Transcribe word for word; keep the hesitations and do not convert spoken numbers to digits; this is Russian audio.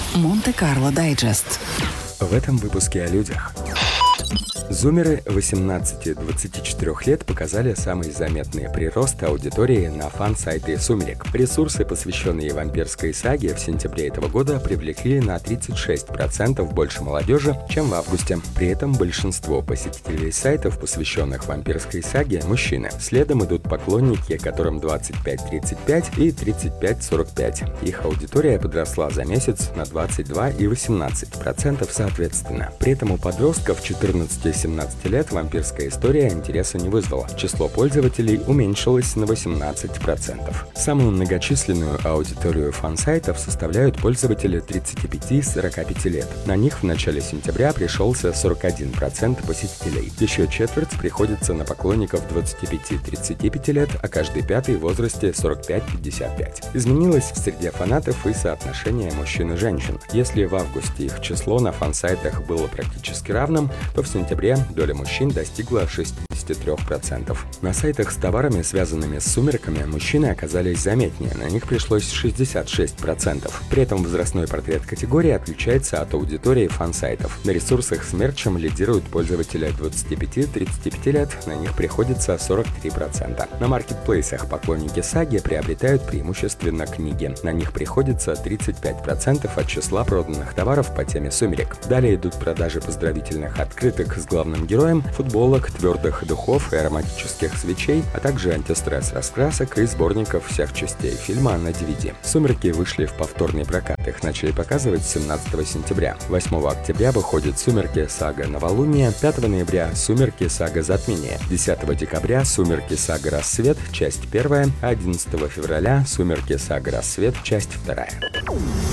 Монте-Карло Дайджест. В этом выпуске о людях. Зумеры восемнадцати-двадцати четырёх лет показали самый заметный прирост аудитории на фан-сайте «Сумерек». Ресурсы, посвященные вампирской саге, в сентябре этого года привлекли на тридцать шесть процентов больше молодежи, чем в августе. При этом большинство посетителей сайтов, посвященных вампирской саге, мужчины. Следом идут поклонники, которым двадцать пять тридцать пять и тридцать пять сорок пять. Их аудитория подросла за месяц на двадцать два и восемнадцать процентов соответственно. При этом у подростков четырнадцати-семнадцати лет вампирская история интереса не вызвала. Число пользователей уменьшилось на восемнадцать процентов. Самую многочисленную аудиторию фан-сайтов составляют пользователи тридцати пяти-сорока пяти лет. На них в начале сентября пришелся сорок один процент посетителей. Еще четверть приходится на поклонников двадцати пяти-тридцати пяти лет, а каждый пятый в возрасте сорок пять-пятьдесят пять. Изменилось в среде фанатов и соотношение мужчин и женщин. Если в августе их число на фан-сайтах было практически равным, то в сентябре доля мужчин достигла шестидесяти трёх процентов. На сайтах с товарами, связанными с сумерками, мужчины оказались заметнее, на них пришлось шестьдесят шесть процентов. При этом возрастной портрет категории отличается от аудитории фан-сайтов. На ресурсах с мерчем лидируют пользователи двадцати пяти-тридцати пяти лет, на них приходится сорок три процента. На маркетплейсах поклонники саги приобретают преимущественно книги, на них приходится тридцать пять процентов от числа проданных товаров по теме «Сумерек». Далее идут продажи поздравительных открыток с главным героем, футболок, твердых духов и ароматических свечей, а также антистресс-раскрасок и сборников всех частей фильма на ди ви ди. «Сумерки» вышли в повторный прокат, их начали показывать семнадцатого сентября. восьмого октября выходит «Сумерки. Сага Новолуние», пятого ноября «Сумерки. Сага Затмение», десятого декабря «Сумерки. Сага Рассвет», часть первая, а одиннадцатого февраля «Сумерки. Сага Рассвет», часть вторая.